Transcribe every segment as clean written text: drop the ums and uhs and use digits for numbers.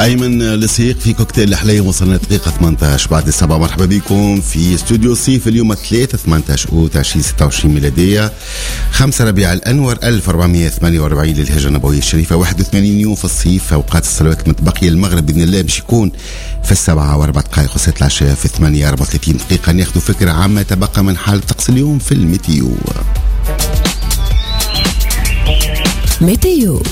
أيمن لصيق في كوكتيل الحليم. وصلنا دقيقة 18 بعد 7. مرحبا بكم في استوديو الصيف. اليوم 3/18 أوت 2026 ميلادية، 5 ربيع الأنور 1448 للهجرة النبوية الشريفة، 81 يوم في الصيف. أوقات الصلوات المتبقية المغرب بإذن الله باش يكون في 7:04 وساعة العشاء في 8:34 دقيقة. ناخذ فكرة عامة تبقى من حالة طقس اليوم في الميتيو. ميتيو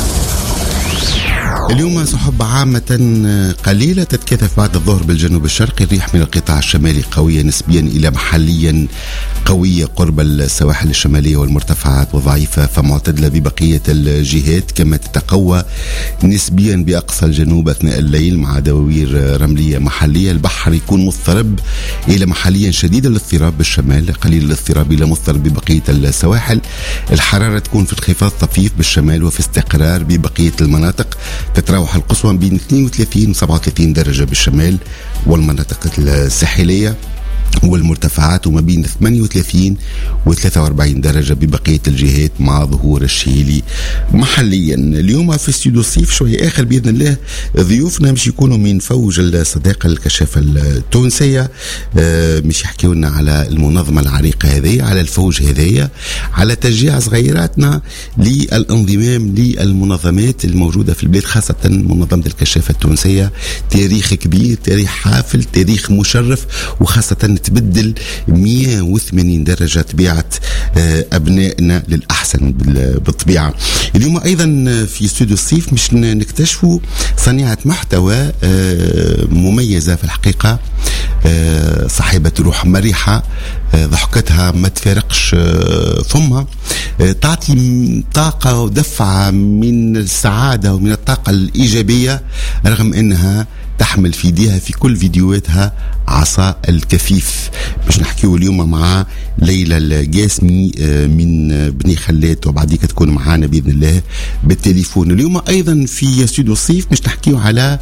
اليوم سحب عامة قليلة تتكاثف بعد الظهر بالجنوب الشرقي. الريح من القطاع الشمالي قوية نسبيا إلى محليا قوية قرب السواحل الشمالية والمرتفعات، وضعيفة فمعتدلة ببقية الجهات، كما تتقوى نسبيا بأقصى الجنوب أثناء الليل مع دواوير رملية محلية. البحر يكون مضطرب إلى محليا شديد الاضطراب بالشمال، قليل الاضطراب إلى مضطرب ببقية السواحل. الحرارة تكون في انخفاض طفيف بالشمال وفي استقرار ببقية المناطق. تتراوح القصوى بين 32 و 37 درجة بالشمال والمناطق الساحلية والمرتفعات، وما بين 38 و 43 درجة ببقية الجهات مع ظهور الشيلي محليا. اليوم في استوديو الصيف شوية آخر بإذن الله. ضيوفنا مش يكونوا من فوج الصداقة الكشافة التونسية، مش يحكيوا لنا على المنظمة العريقة هذه، على الفوج هذه، على تشجيع صغيراتنا للانضمام للمنظمات الموجودة في البلاد، خاصة منظمة الكشافة التونسية. تاريخ كبير، تاريخ حافل، تاريخ مشرف، وخاصة تبدل 180 درجة طبيعة أبنائنا للأحسن بالطبيعة. اليوم أيضا في استوديو الصيف مش نكتشفوا صناعة محتوى مميزة في الحقيقة، صاحبة روح مريحة، ضحكتها ما تفارقش فمها، تعطي طاقة ودفعة من السعادة ومن الطاقة الإيجابية، رغم أنها تحمل في يديها في كل فيديوهاتها عصا الكفيف. باش نحكيو اليوم مع ليلى القاسمي من بني خلات، وبعديك تكون معانا بإذن الله بالتليفون. اليوم أيضا في استوديو الصيف باش نحكيو على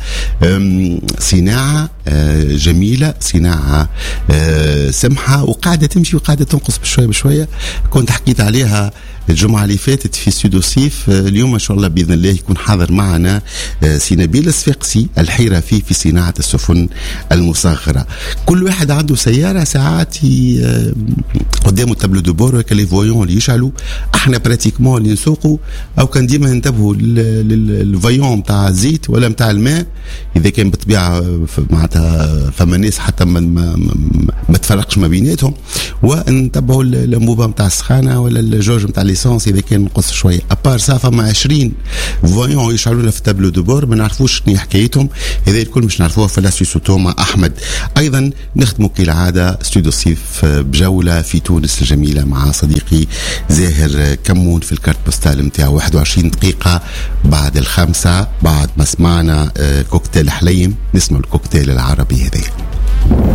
صناعة جميلة، صناعة سمحة وقاعدة تمشي وقاعدة تنقص بشوية بشوية. كنت حكيت عليها الجمعة اللي فاتت في استوديو الصيف. اليوم إن شاء الله بإذن الله يكون حاضر معنا سي نبيل الصفاقسي الحرفي في صناعة السفن المصغرة. كل واحد عنده سيارة ساعات قدامه تابلو دو بور لي فويون اللي يشعلوا. احنا براتيكمون اللي نسوقوا او كان ديما ننتبهوا للفويون متاع الزيت ولا متاع الماء، اذا كان بالطبيعة معناتها فما ناس حتى ما تفرقش ما بيناتهم، ونتبهوا الانبوبة متاع السخانة ولا الجوج متاع ليسانس اذا كان نقص شوية. ابار سا فما 20 فويون يشعلونا في التابلو دو بور، ما نعرفوش شنو حكايتهم. هذا الكل مش نعرفوها في لاسيسو توما احمد. ايضا نختموا كالعادة استوديو الصيف بجولة في تونس الجميلة مع صديقي زاهر كمون في الكارت بوستال متاعه 21 دقيقة بعد 5. بعد ما سمعنا كوكتيل حليم نسمع الكوكتيل العربي هذا.